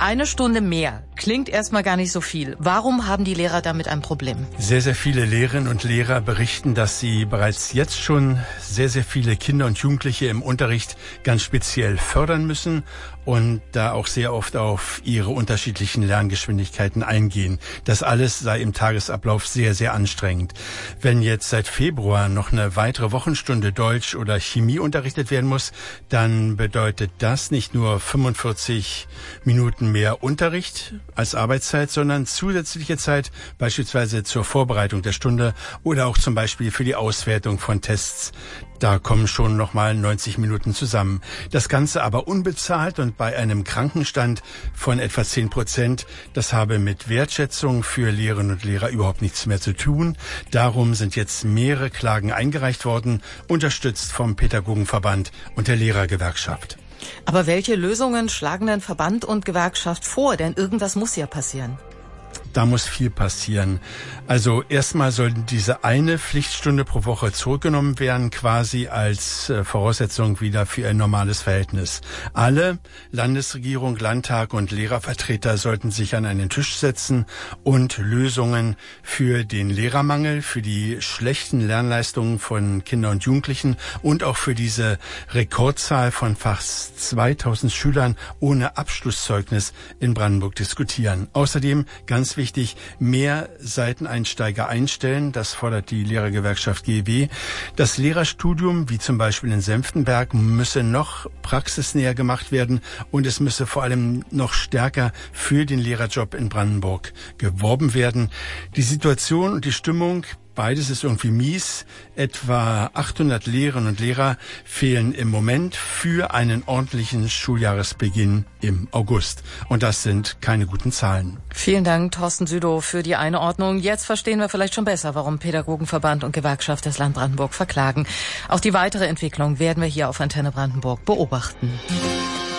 Eine Stunde mehr klingt erstmal gar nicht so viel. Warum haben die Lehrer damit ein Problem? Sehr, sehr viele Lehrerinnen und Lehrer berichten, dass sie bereits jetzt schon sehr, sehr viele Kinder und Jugendliche im Unterricht ganz speziell fördern müssen und da auch sehr oft auf ihre unterschiedlichen Lerngeschwindigkeiten eingehen. Das alles sei im Tagesablauf sehr, sehr anstrengend. Wenn jetzt seit Februar noch eine weitere Wochenstunde Deutsch oder Chemie unterrichtet werden muss, dann bedeutet das nicht nur 45 Minuten mehr Unterricht als Arbeitszeit, sondern zusätzliche Zeit beispielsweise zur Vorbereitung der Stunde oder auch zum Beispiel für die Auswertung von Tests. Da kommen schon nochmal 90 Minuten zusammen. Das Ganze aber unbezahlt und bei einem Krankenstand von etwa 10%. Das habe mit Wertschätzung für Lehrerinnen und Lehrer überhaupt nichts mehr zu tun. Darum sind jetzt mehrere Klagen eingereicht worden, unterstützt vom Pädagogenverband und der Lehrergewerkschaft. Aber welche Lösungen schlagen denn Verband und Gewerkschaft vor? Denn irgendwas muss ja passieren. Da muss viel passieren. Also erstmal soll diese eine Pflichtstunde pro Woche zurückgenommen werden, quasi als Voraussetzung wieder für ein normales Verhältnis. Alle, Landesregierung, Landtag und Lehrervertreter sollten sich an einen Tisch setzen und Lösungen für den Lehrermangel, für die schlechten Lernleistungen von Kindern und Jugendlichen und auch für diese Rekordzahl von fast 2000 Schülern ohne Abschlusszeugnis in Brandenburg diskutieren. Außerdem, ganz wichtig, mehr Seiteneinsteiger einstellen. Das fordert die Lehrergewerkschaft GEW. Das Lehrerstudium, wie zum Beispiel in Senftenberg, müsse noch praxisnäher gemacht werden und es müsse vor allem noch stärker für den Lehrerjob in Brandenburg geworben werden. Die Situation und die Stimmung, beides ist irgendwie mies. Etwa 800 Lehrerinnen und Lehrer fehlen im Moment für einen ordentlichen Schuljahresbeginn im August. Und das sind keine guten Zahlen. Vielen Dank, Thorsten Südow, für die Einordnung. Jetzt verstehen wir vielleicht schon besser, warum Pädagogenverband und Gewerkschaft das Land Brandenburg verklagen. Auch die weitere Entwicklung werden wir hier auf Antenne Brandenburg beobachten.